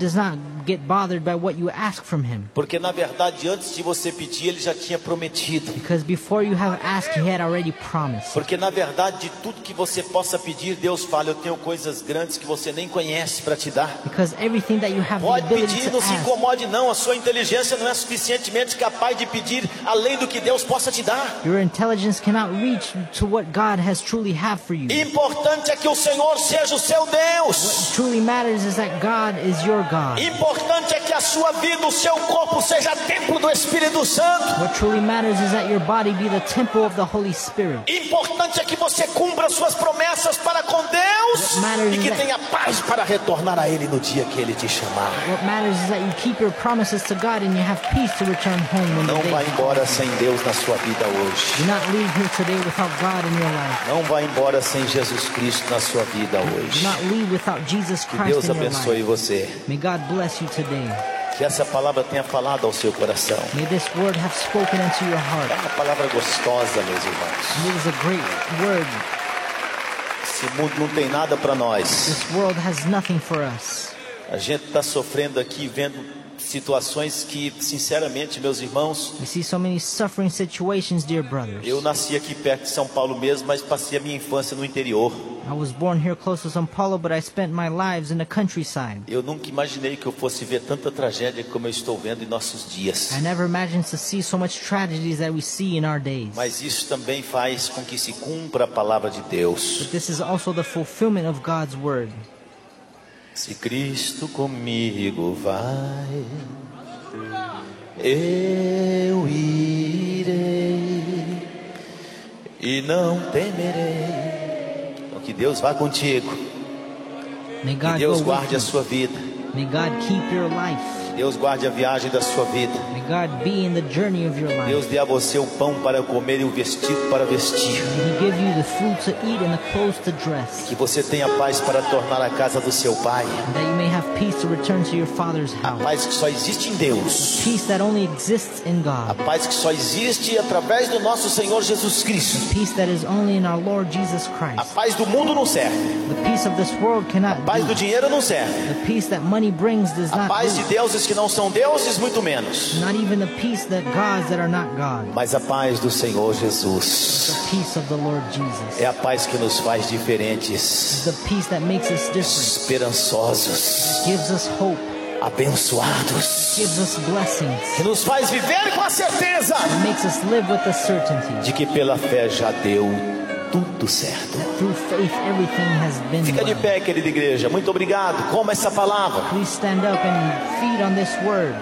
does not get bothered by what you ask from Him. Porque na verdade, antes de você pedir, Ele já tinha prometido. Because before you have asked, He had already promised. Porque na verdade, de tudo que você possa pedir, Deus fala: eu tenho coisas grandes que você nem conhece para te dar. Because everything that you have the Pode ability pedir, to não se ask. incomode não. A sua inteligência não é suficientemente capaz de pedir além do que Deus possa te dar. Your intelligence cannot reach to what God has truly have for you. Importante é que o Senhor seja o seu Deus. What truly matters is that God is your God. Importante é que a sua vida, o seu corpo seja templo do Espírito Santo. What truly matters is that your body be the temple of the Holy Spirit. Importante é que você cumpra suas promessas para com Deus e que tenha paz para retornar a Ele no dia que Ele te chamar. What matters is that you keep your promises to God and you have peace to return home when the Não day vá comes. embora sem Deus na sua vida hoje. Do not leave here today without God in your life. Não vá embora sem Jesus Cristo na sua vida Do hoje. not leave without Jesus Que Christ Deus in your abençoe life. você. May God bless you today. Que essa palavra tenha falado ao seu coração. May this word have spoken into your É heart. uma palavra gostosa, meus irmãos. And it is a great word. Esse mundo não tem nada para nós. This world has nothing for us. A gente está sofrendo aqui, vendo situações que, sinceramente, meus irmãos, We see so many suffering situations, dear brothers. eu nasci aqui perto de São Paulo mesmo, mas passei a minha infância no interior. I was born here close to São Paulo, but I spent my lives in the countryside. Eu nunca imaginei que eu fosse ver tanta tragédia como eu estou vendo em nossos dias. I never imagined to see so much tragedies that we see in our days. Mas isso também faz com que se cumpra a palavra de Deus. But this is also the fulfillment of God's word. Se Cristo comigo vai, eu irei e não temerei. Então que Deus vá contigo. May Que God Deus go guarde a with you. sua vida. May God keep your life. Que Deus guarde a viagem da sua vida. May God be in the journey of your Deus life. dê a você o pão para comer e o vestido para vestir. May He give you the food to eat and the clothes to dress. Que você tenha paz para tornar a casa do seu pai. And that you may have peace to return to your Father's A house. paz que só existe em Deus. Peace that only exists in A God. paz que só existe através do nosso Senhor Jesus Cristo. Peace that is only in our Lord Jesus A Christ. paz do mundo não serve. The peace of this world cannot A paz do do. dinheiro não serve. The peace that money brings does A not paz de do. deuses que não são deuses, muito menos. Not even the peace that gods that are not God. Mas a paz do Senhor Jesus The peace of the Lord Jesus. é a paz que nos faz diferentes, The peace that makes us different. esperançosos, Gives us hope. abençoados, Gives us blessings. que nos faz viver com a certeza Makes us live with the certainty. de que pela fé já deu tudo certo. Through faith everything has been Fica de done. pé, querida igreja. Muito obrigado. Coma essa palavra. Please stand up and feed on this word.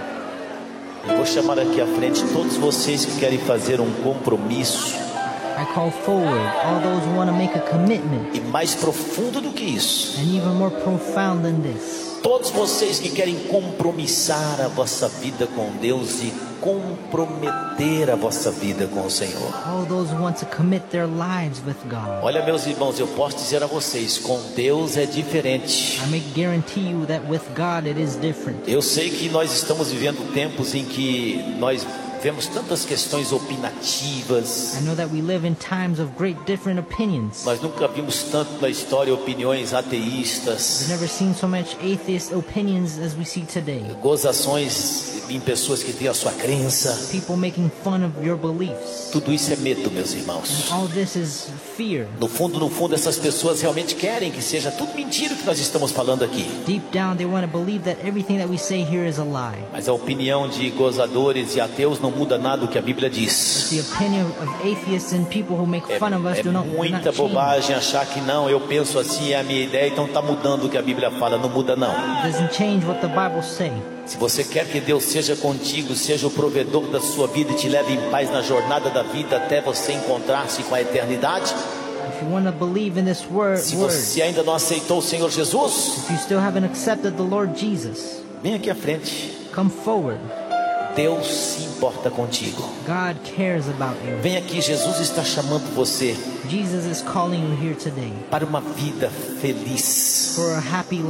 Eu vou chamar aqui à frente todos vocês que querem fazer um compromisso. I call forward all those who want to make a commitment, E mais profundo do que isso, and even more profound than this. todos vocês que querem compromissar a vossa vida com Deus e comprometer a vossa vida com o Senhor. All those who want to commit their lives with God. Olha, meus irmãos, eu posso dizer a vocês, com Deus é diferente. I may guarantee you that with God it is different. Eu sei que nós estamos vivendo tempos em que nós vemos tantas questões opinativas. I know that we live in times of great different opinions. Nós nunca vimos tanto na história opiniões ateístas, We've never seen so much atheist opinions as we see today. gozações em pessoas que têm a sua crença. People making fun of your beliefs. Tudo isso é medo, meus irmãos. All this is fear. No fundo, essas pessoas realmente querem que seja tudo mentira o que nós estamos falando aqui. Deep down they want to believe that everything that we say here is a lie. Mas a opinião de gozadores e ateus não muda nada do que a Bíblia diz. The opinion of atheists and people who make fun of us É do not muita change. bobagem achar que não, eu penso assim, é a minha ideia, então está mudando o que a Bíblia fala. Não muda não. It doesn't change what the Bible say. Se você quer que Deus seja contigo, seja o provedor da sua vida e te leve em paz na jornada da vida até você encontrar-se com a eternidade. If you want to believe in this word, Se você ainda não aceitou o Senhor Jesus, if you still haven't accepted the Lord Jesus, vem aqui à frente. come forward. Deus se importa contigo. God cares about you. Vem aqui, Jesus está chamando você Jesus is calling you here today para uma vida feliz. for a happy life.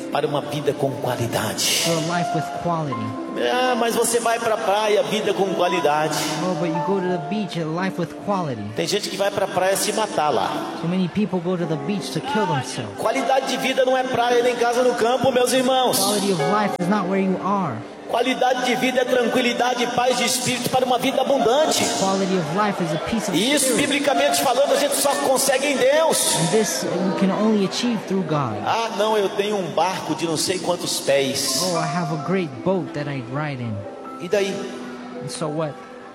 para uma vida com qualidade. For a life with quality. Ah, mas você vai para a praia, vida com qualidade. Oh, but you go to the beach, a life with quality. Tem gente que vai para a praia se matar lá. So many people go to the beach to kill themselves. Qualidade de vida não é praia nem casa no campo, meus irmãos. Quality of life is not where you are. Qualidade de vida é tranquilidade e paz de espírito para uma vida abundante. Quality of life is a peace of E isso, spirit. biblicamente falando, a gente só consegue em Deus. And this you can only achieve through God. Ah, não, eu tenho um barco de não sei quantos pés. Oh, I have a great boat that I ride in. E daí? And so what?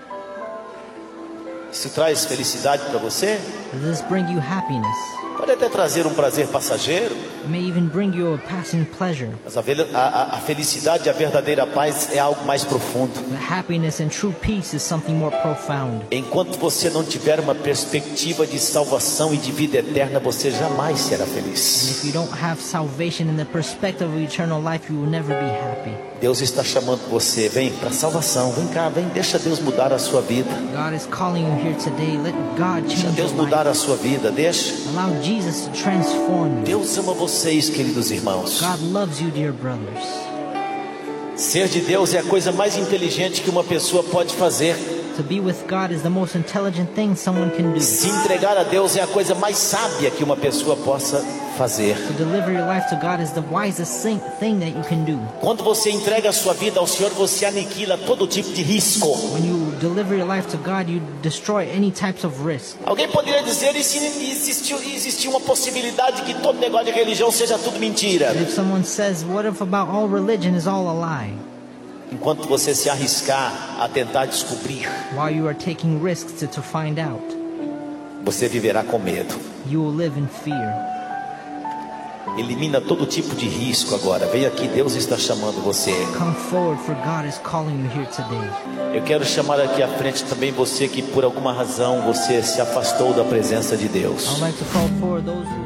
Isso traz felicidade para você? Does this bring you happiness? Pode até trazer um prazer passageiro. It may even bring you a passing pleasure. Mas a felicidade e a verdadeira paz é algo mais profundo. But happiness and true peace is something more profound. Enquanto você não tiver uma perspectiva de salvação e de vida eterna, você jamais será And feliz. if you don't have salvation in the perspective of eternal life, you will never be happy. Deus está chamando você, vem para a salvação, vem cá, vem, deixa Deus mudar a sua vida. God is calling you here today. Let God Deixa change Deus your mudar life. a sua vida, deixa. Allow Jesus to transform you. Deus ama vocês, queridos irmãos. God loves you, dear brothers. Ser de Deus é a coisa mais inteligente que uma pessoa pode fazer. To be with God is the most intelligent thing someone can do. Se entregar a Deus é a coisa mais sábia que uma pessoa possa fazer. To deliver your life to God is the wisest thing that you can do. Quando você entrega a sua vida ao Senhor, você aniquila todo tipo de risco. When you deliver your life to God, you destroy any types of risk. Alguém poderia dizer, e se existir uma possibilidade que todo negócio de religião seja tudo mentira? If someone says, what if about all religion is all a lie? Enquanto você se arriscar a tentar descobrir, While you are taking risks to find out, você viverá com medo. you will live in fear. Elimina todo tipo de risco agora. Vem aqui, Deus está chamando você. Come forward, for God is calling you here today. Eu quero chamar aqui à frente também você que por alguma razão você se afastou da presença de Deus. I'd like to call forward those who...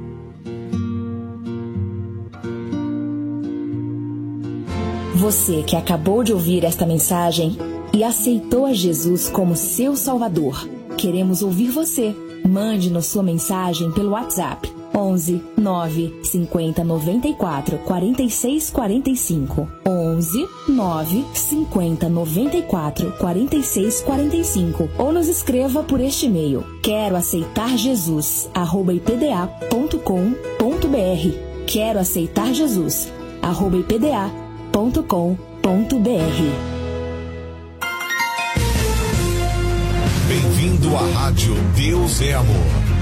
Você que acabou de ouvir esta mensagem e aceitou a Jesus como seu Salvador, queremos ouvir você. Mande-nos sua mensagem pelo WhatsApp 11 9 50 94 46 45 11 9 50 94 46 45 ou nos escreva por este e-mail quero aceitar Jesus @ipda.com.br quero aceitar Jesus @ipda.com.br. Bem-vindo à Rádio Deus é Amor.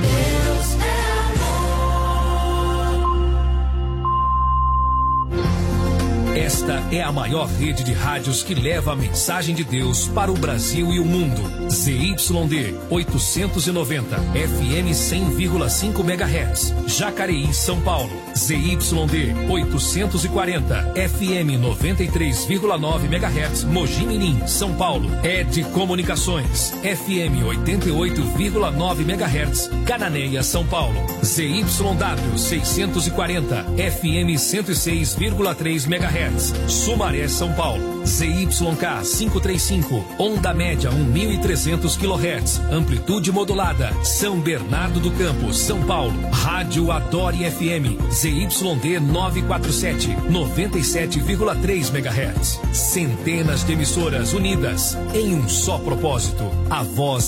Esta é a maior rede de rádios que leva a mensagem de Deus para o Brasil e o mundo. ZYD 890, FM 100,5 MHz, Jacareí, São Paulo. ZYD 840, FM 93,9 MHz, Mogi Mirim, São Paulo. ED Comunicações, FM 88,9 MHz, Cananéia, São Paulo. ZYW 640, FM 106,3 MHz. Sumaré, São Paulo. ZYK 535, onda média 1.300 kHz, amplitude modulada, São Bernardo do Campo, São Paulo. Rádio Adore FM, ZYD 947, 97,3 MHz. Centenas de emissoras unidas em um só propósito, a voz